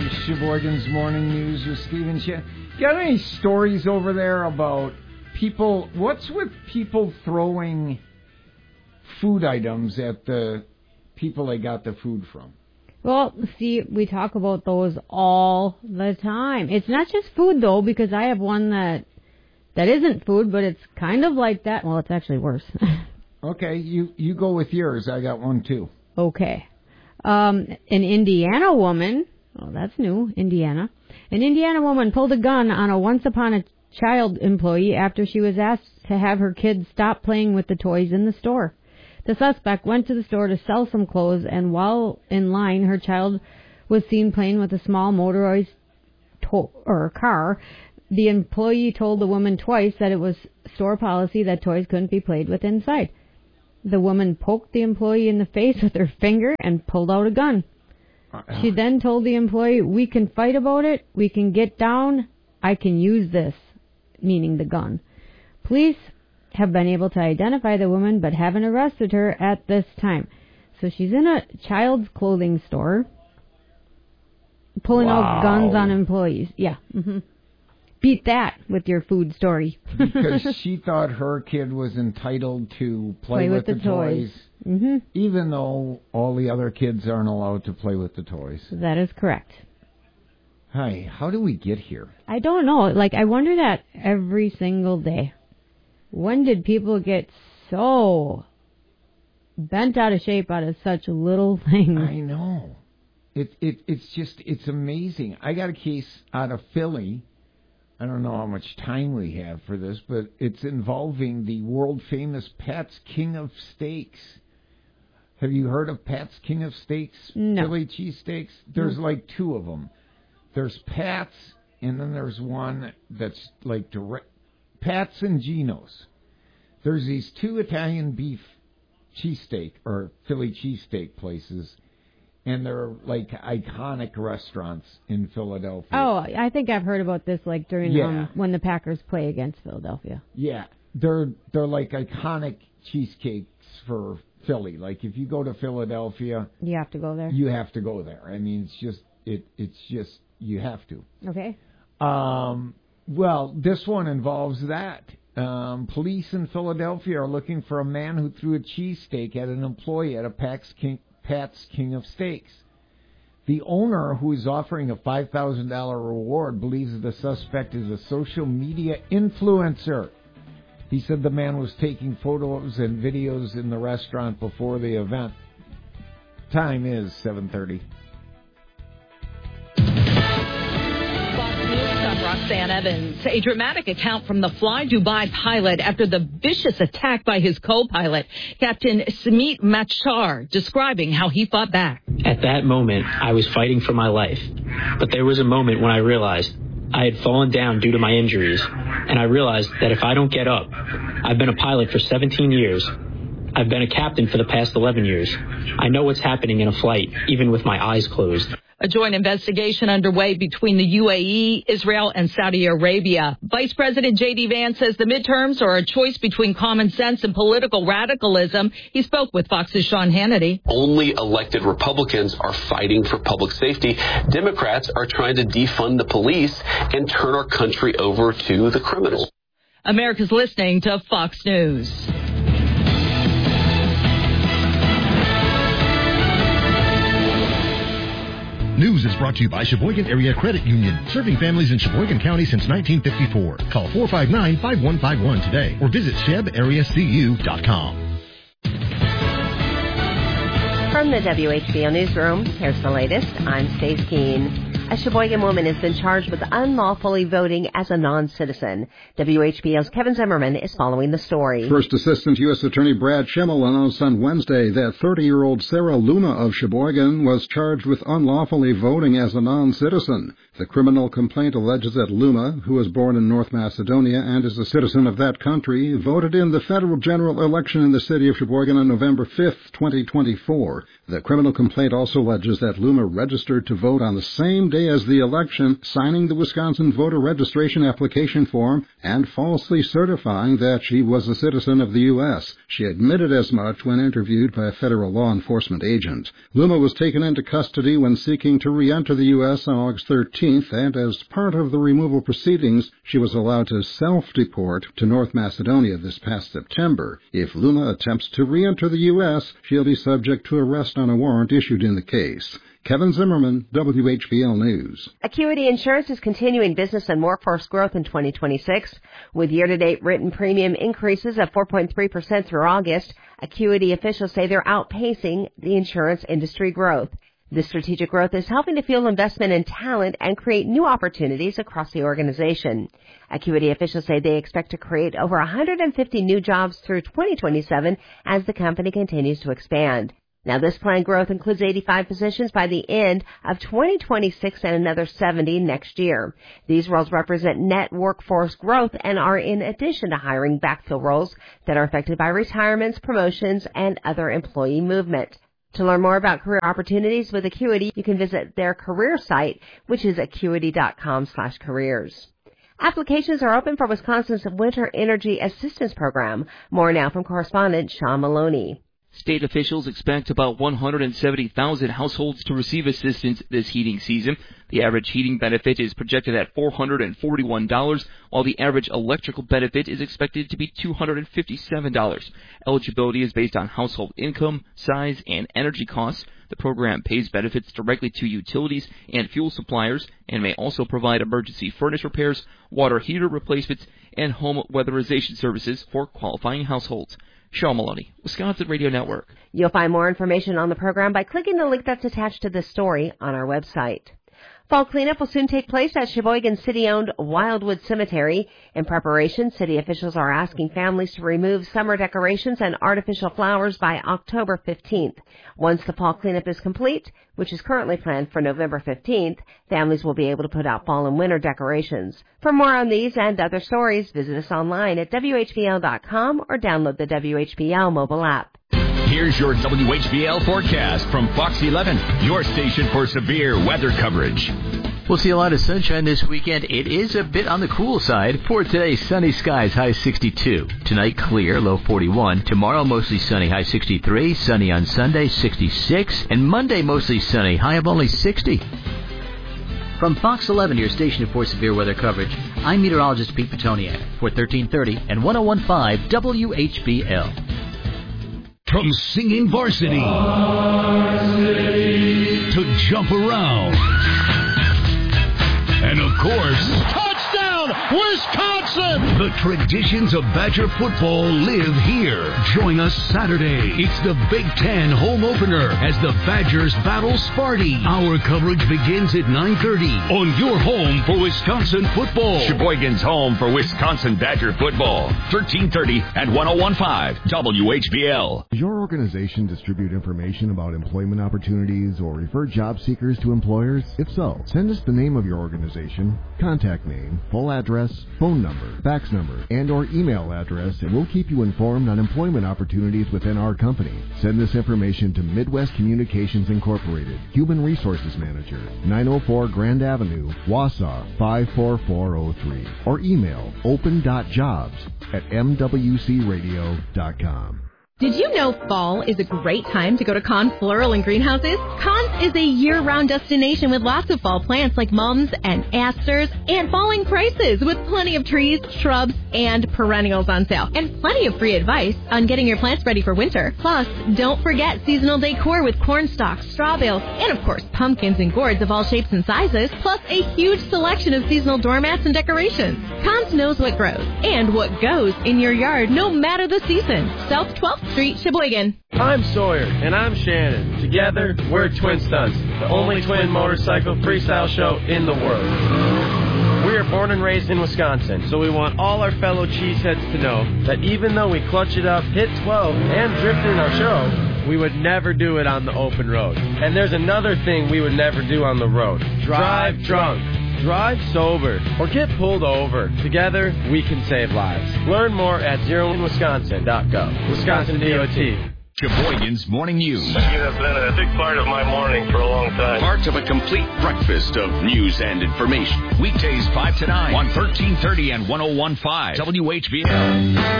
Sheboygan's Morning News with Stephen Chen. Got any stories over there about people? What's with people throwing food items at the people they got the food from? Well, see, we talk about those all the time. It's not just food, though, because I have one that isn't food, but it's kind of like that. Well, it's actually worse. Okay, you go with yours. I got one, too. Okay. An Indiana woman, oh, that's new, Indiana. An Indiana woman pulled a gun on a once-upon-a-child employee after she was asked to have her kids stop playing with the toys in the store. The suspect went to the store to sell some clothes, and while in line, her child was seen playing with a small motorized car. The employee told the woman twice that it was store policy that toys couldn't be played with inside. The woman poked the employee in the face with her finger and pulled out a gun. She then told the employee, "We can fight about it. We can get down. I can use this," meaning the gun. Police have been able to identify the woman but haven't arrested her at this time. So she's in a child's clothing store pulling out guns on employees. Yeah. Mm-hmm. Beat that with your food story. Because she thought her kid was entitled to play with the toys. Mm-hmm. Even though all the other kids aren't allowed to play with the toys. That is correct. Hi, how do we get here? I don't know. I wonder that every single day. When did people get so bent out of shape out of such little things? I know. It's amazing. I got a case out of Philly. I don't know how much time we have for this, but it's involving the world-famous Pat's King of Steaks. Have you heard of Pat's King of Steaks? No. Philly cheesesteaks? There's two of them. There's Pat's, and then there's one that's Pat's and Geno's. There's these two Italian beef cheesesteak or Philly cheesesteak places, and they're iconic restaurants in Philadelphia. Oh, I think I've heard about this during when the Packers play against Philadelphia. Yeah, they're iconic cheesecakes for Philly. If you go to Philadelphia, you have to go there. You have to go there. I mean, it's just you have to. Okay. Well, this one involves that. Police in Philadelphia are looking for a man who threw a cheesesteak at an employee at a Pat's King of Steaks. The owner, who is offering a $5,000 reward, believes the suspect is a social media influencer. He said the man was taking photos and videos in the restaurant before the event. Time is 7:30. I'm Roxanne Evans. A dramatic account from the Fly Dubai pilot after the vicious attack by his co-pilot, Captain Samit Machar, describing how he fought back. At that moment, I was fighting for my life. But there was a moment when I realized I had fallen down due to my injuries, and I realized that if I don't get up, I've been a pilot for 17 years. I've been a captain for the past 11 years. I know what's happening in a flight, even with my eyes closed. A joint investigation underway between the UAE, Israel, and Saudi Arabia. Vice President J.D. Vance says the midterms are a choice between common sense and political radicalism. He spoke with Fox's Sean Hannity. Only elected Republicans are fighting for public safety. Democrats are trying to defund the police and turn our country over to the criminals. America's listening to Fox News. News is brought to you by Sheboygan Area Credit Union, serving families in Sheboygan County since 1954. Call 459-5151 today or visit shebareacu.com. From the WHBO Newsroom, here's the latest. I'm Stace Keene. A Sheboygan woman has been charged with unlawfully voting as a non-citizen. WHBO's Kevin Zimmerman is following the story. First Assistant U.S. Attorney Brad Schemmel announced on Wednesday that 30-year-old Sarah Luna of Sheboygan was charged with unlawfully voting as a non-citizen. The criminal complaint alleges that Luna, who was born in North Macedonia and is a citizen of that country, voted in the federal general election in the city of Sheboygan on November 5th, 2024. The criminal complaint also alleges that Luma registered to vote on the same day as the election, signing the Wisconsin voter registration application form and falsely certifying that she was a citizen of the U.S. She admitted as much when interviewed by a federal law enforcement agent. Luma was taken into custody when seeking to re-enter the U.S. on August 13th, and as part of the removal proceedings, she was allowed to self-deport to North Macedonia this past September. If Luma attempts to re-enter the U.S., she'll be subject to arrest on a warrant issued in the case. Kevin Zimmerman, WHBL News. Acuity Insurance is continuing business and workforce growth in 2026. With year-to-date written premium increases of 4.3% through August, Acuity officials say they're outpacing the insurance industry growth. This strategic growth is helping to fuel investment in talent and create new opportunities across the organization. Acuity officials say they expect to create over 150 new jobs through 2027 as the company continues to expand. Now, this planned growth includes 85 positions by the end of 2026 and another 70 next year. These roles represent net workforce growth and are in addition to hiring backfill roles that are affected by retirements, promotions, and other employee movement. To learn more about career opportunities with Acuity, you can visit their career site, which is acuity.com/careers. Applications are open for Wisconsin's Winter Energy Assistance Program. More now from correspondent Sean Maloney. State officials expect about 170,000 households to receive assistance this heating season. The average heating benefit is projected at $441, while the average electrical benefit is expected to be $257. Eligibility is based on household income, size, and energy costs. The program pays benefits directly to utilities and fuel suppliers and may also provide emergency furnace repairs, water heater replacements, and home weatherization services for qualifying households. Sean Maloney, Wisconsin Radio Network. You'll find more information on the program by clicking the link that's attached to this story on our website. Fall cleanup will soon take place at Sheboygan's city-owned Wildwood Cemetery. In preparation, city officials are asking families to remove summer decorations and artificial flowers by October 15th. Once the fall cleanup is complete, which is currently planned for November 15th, families will be able to put out fall and winter decorations. For more on these and other stories, visit us online at WHBL.com or download the WHBL mobile app. Here's your WHBL forecast from Fox 11, your station for severe weather coverage. We'll see a lot of sunshine this weekend. It is a bit on the cool side. For today, sunny skies, high 62. Tonight, clear, low 41. Tomorrow, mostly sunny, high 63. Sunny on Sunday, 66. And Monday, mostly sunny, high of only 60. From Fox 11, your station for severe weather coverage, I'm meteorologist Pete Petoniak for 1330 and 1015 WHBL. From singing varsity to jump around. And of course, touchdown, Wisconsin! The traditions of Badger football live here. Join us Saturday. It's the Big Ten home opener as the Badgers battle Sparty. Our coverage begins at 9:30 on your home for Wisconsin football. Sheboygan's home for Wisconsin Badger football. 1330 and 1015 WHBL. Does your organization distribute information about employment opportunities or refer job seekers to employers? If so, send us the name of your organization, contact name, full address, phone number, fax number, and or email address, and we'll keep you informed on employment opportunities within our company. Send this information to Midwest Communications Incorporated, Human Resources Manager, 904 Grand Avenue, Wausau 54403, or email open.jobs@mwcradio.com. Did you know fall is a great time to go to Kahn Floral and Greenhouses? Kahn's is a year-round destination with lots of fall plants like mums and asters and falling prices with plenty of trees, shrubs, and perennials on sale. And plenty of free advice on getting your plants ready for winter. Plus, don't forget seasonal decor with corn stalks, straw bales, and of course pumpkins and gourds of all shapes and sizes, plus a huge selection of seasonal doormats and decorations. Kahn's knows what grows and what goes in your yard no matter the season. South 12th Street, Sheboygan. I'm Sawyer, and I'm Shannon. Together, we're Twin Stunts, the only twin motorcycle freestyle show in the world. We are born and raised in Wisconsin, so we want all our fellow cheeseheads to know that even though we clutch it up, hit 12, and drift in our show, we would never do it on the open road. And there's another thing we would never do on the road. Drive drunk. Drive sober or get pulled over. Together, we can save lives. Learn more at zeroinwisconsin.gov. Wisconsin DOT. Sheboygan's Morning News. You have been a big part of my morning for a long time. Part of a complete breakfast of news and information. Weekdays 5 to 9 on 1330 and 101.5 WHBL.